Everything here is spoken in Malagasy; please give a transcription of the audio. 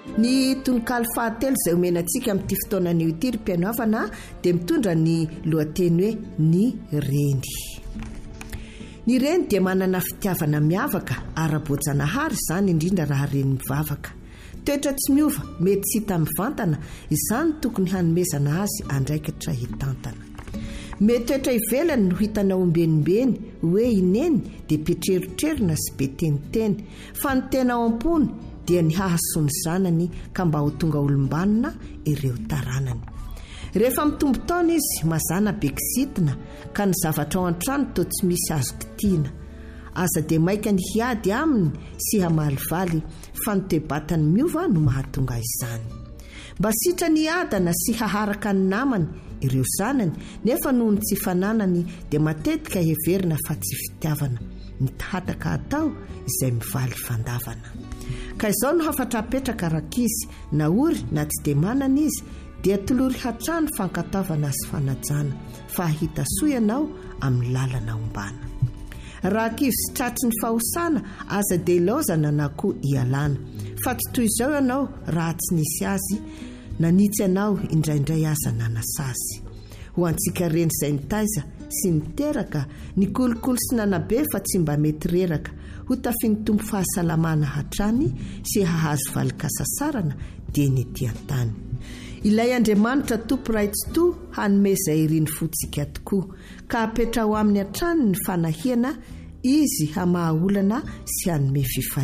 Ny tononkalo fahatelo izay omenantsika amin'ity fotoanan'io ity ry mpianoavana dia mitondra ny lohateny hoe ny reny. Ny reny dia manana fitiavana miavaka ara-boajanahary izany indrindra raha reny mivavaka. Toetra tsy miova, mety tsy hita mivantana, izany tokony hanomezana azy andraikitra hitantana. Mety toetra ivelany no hitana ombenimbeny hoe ineny dia petrerotrerona sy be teniteny, fa ny tena ao am-pony dia ny hahasony zanany ka mba ho tonga olombanona ireo taranany. Rehefa mitombo taona izy mazana be kisitina ka ny zavatra ao an-trano toa tsy misy azo kitiana. Aza dia maika ny hiady aminy sy hamalivaly fa ny toe-batany miova no mahatonga izany. Mba sitra ny adana sy haharaka ny namany ireo zanany nefa noho ny tsy fananany dia matetika heverina fa tsy fitiavana, mitahataka atao izay mivaly fandavana. Ka izao no hafatra-petraka rakizy na ory na tsy dia manana izy dia tolory hatrano fankatavana sy fanajana fa hahita soa ianao amin'ny lalana ombana. Raha kivy sy tratry ny fahosana aza dia ilaozana na koa ialana, fa tsy toy izao ianao raha tsy nisy azy nanitsy ianao indraindray aza nanasazy. Ho antsika reny izay nitaiza sy niteraka ny kolokolo sy nanabe fa tsy mba mety reraka ho tafiany tompo fahasalamana hatrany sy hahazo valikasasarana dia ny tia-tany. Ilay Andriamanitra tompo raitsi-to hanomeza iriny fotsika tokoa ka hapetra ho amin'ny hatrany ny fanahiana izy hamahaolana sy hanome fifaliana.